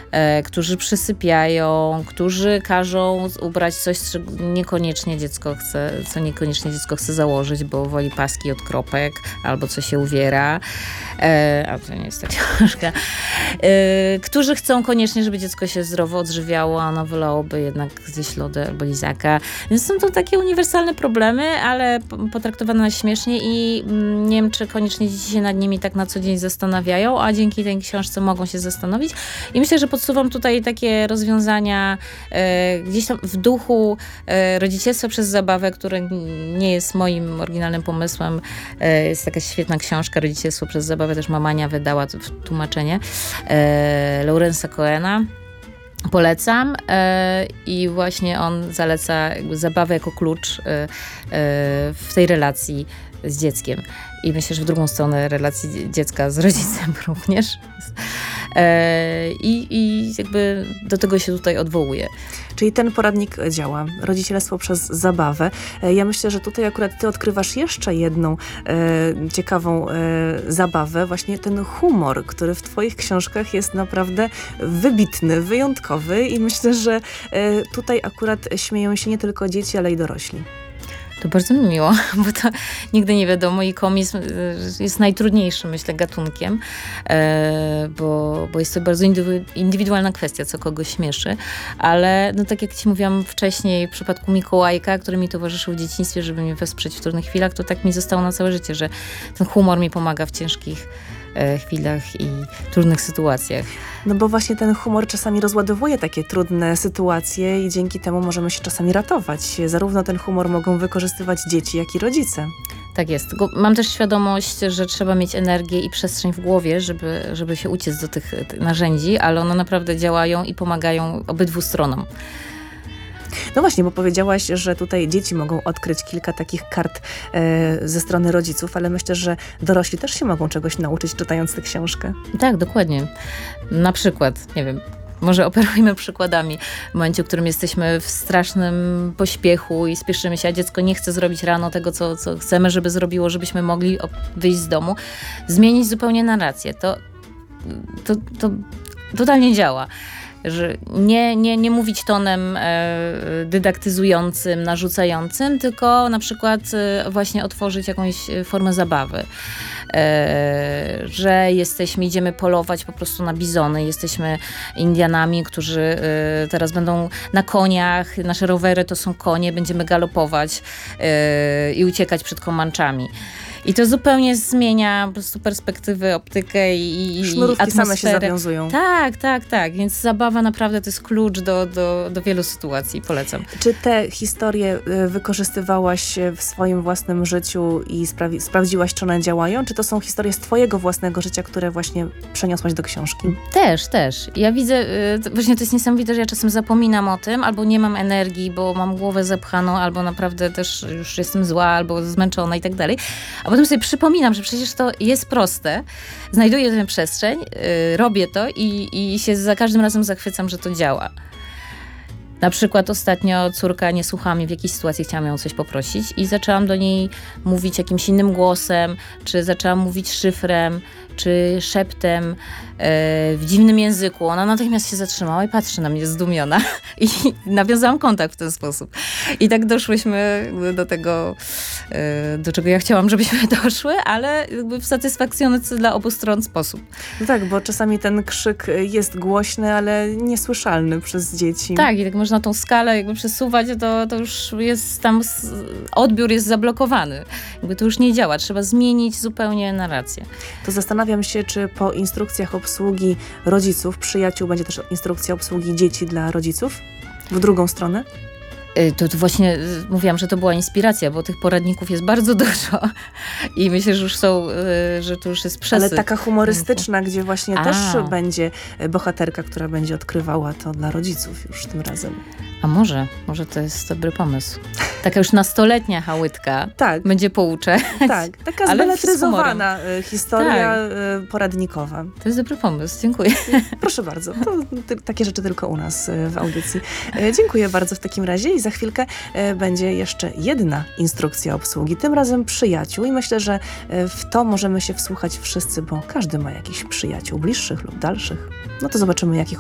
którzy przysypiają, którzy każą ubrać coś, co niekoniecznie dziecko chce założyć, bo woli paski od kropek, albo co się uwiera. A to nie jest ta książka. Którzy chcą koniecznie, żeby dziecko się zdrowo odżywiało, a ono wolałoby jednak zjeść lody albo lizaka. Więc są to takie uniwersalne problemy, ale potraktowane na śmiesznie i nie wiem, czy koniecznie dzieci się nad nimi tak na co dzień zastanawiają, a dzięki tej książce mogą się zastanowić. I myślę, że podsuwam tutaj takie rozwiązania gdzieś tam w duchu rodzicielstwa przez zabawę, które nie jest moim oryginalnym pomysłem. Jest taka świetna książka Rodzicielstwo przez zabawę, też Mamania wydała tłumaczenie Laurensa Cohena. Polecam i właśnie on zaleca jakby zabawę jako klucz w tej relacji z dzieckiem. I myślę, że w drugą stronę relacji dziecka z rodzicem również. I jakby do tego się tutaj odwołuje. Czyli ten poradnik działa. Rodzicielstwo przez zabawę. Ja myślę, że tutaj akurat ty odkrywasz jeszcze jedną ciekawą zabawę. Właśnie ten humor, który w twoich książkach jest naprawdę wybitny, wyjątkowy i myślę, że tutaj akurat śmieją się nie tylko dzieci, ale i dorośli. To bardzo mi miło, bo to nigdy nie wiadomo i komizm jest najtrudniejszym, myślę, gatunkiem, bo jest to bardzo indywidualna kwestia, co kogoś śmieszy, ale no tak jak ci mówiłam wcześniej, w przypadku Mikołajka, który mi towarzyszył w dzieciństwie, żeby mnie wesprzeć w trudnych chwilach, to tak mi zostało na całe życie, że ten humor mi pomaga w ciężkich chwilach i trudnych sytuacjach. No bo właśnie ten humor czasami rozładowuje takie trudne sytuacje i dzięki temu możemy się czasami ratować. Zarówno ten humor mogą wykorzystywać dzieci, jak i rodzice. Tak jest. Tylko mam też świadomość, że trzeba mieć energię i przestrzeń w głowie, żeby się uciec do tych narzędzi, ale one naprawdę działają i pomagają obydwu stronom. No właśnie, bo powiedziałaś, że tutaj dzieci mogą odkryć kilka takich kart ze strony rodziców, ale myślę, że dorośli też się mogą czegoś nauczyć, czytając tę książkę. Tak, dokładnie. Na przykład, nie wiem, może operujmy przykładami. W momencie, w którym jesteśmy w strasznym pośpiechu i spieszymy się, a dziecko nie chce zrobić rano tego, co chcemy, żeby zrobiło, żebyśmy mogli wyjść z domu, zmienić zupełnie narrację. To totalnie działa. Że nie mówić tonem dydaktyzującym, narzucającym, tylko na przykład właśnie otworzyć jakąś formę zabawy. Że idziemy polować po prostu na bizony, jesteśmy Indianami, którzy teraz będą na koniach, nasze rowery to są konie, będziemy galopować i uciekać przed Komanczami. I to zupełnie zmienia po prostu perspektywę, optykę i sznurówki atmosferę. same się zawiązują. Tak. Więc zabawa naprawdę to jest klucz do wielu sytuacji. Polecam. Czy te historie wykorzystywałaś w swoim własnym życiu i sprawdziłaś, czy one działają? Czy to są historie z twojego własnego życia, które właśnie przeniosłaś do książki? Też. Ja widzę, właśnie to jest niesamowite, że ja czasem zapominam o tym, albo nie mam energii, bo mam głowę zepchaną, albo naprawdę też już jestem zła, albo zmęczona i tak dalej. A potem sobie przypominam, że przecież to jest proste. Znajduję tę przestrzeń, robię to i się za każdym razem zachwycam, że to działa. Na przykład ostatnio córka nie słuchała mnie w jakiejś sytuacji, chciałam ją o coś poprosić i zaczęłam do niej mówić jakimś innym głosem, czy zaczęłam mówić szyfrem, czy szeptem w dziwnym języku. Ona natychmiast się zatrzymała i patrzy na mnie zdumiona i nawiązałam kontakt w ten sposób. I tak doszłyśmy do tego, do czego ja chciałam, żebyśmy doszły, ale jakby w satysfakcjonujący dla obu stron sposób. No tak, bo czasami ten krzyk jest głośny, ale niesłyszalny przez dzieci. Tak, i tak można tą skalę jakby przesuwać, to już jest tam, odbiór jest zablokowany. Jakby to już nie działa, trzeba zmienić zupełnie narrację. To zastanawiam się, czy po instrukcjach obsługi rodziców, przyjaciół, będzie też instrukcja obsługi dzieci dla rodziców? W drugą stronę? To właśnie mówiłam, że to była inspiracja, bo tych poradników jest bardzo dużo i myślę, że już są, że to już jest przesyp. Ale taka humorystyczna, gdzie właśnie też będzie bohaterka, która będzie odkrywała to dla rodziców już tym razem. A może to jest dobry pomysł. Taka już nastoletnia Hałytka będzie pouczać. Tak, taka zbeletryzowana historia poradnikowa. To jest dobry pomysł, dziękuję. Proszę bardzo, to takie rzeczy tylko u nas w audycji. Dziękuję bardzo w takim razie i za chwilkę będzie jeszcze jedna instrukcja obsługi, tym razem przyjaciół i myślę, że w to możemy się wsłuchać wszyscy, bo każdy ma jakichś przyjaciół, bliższych lub dalszych. No to zobaczymy, jakich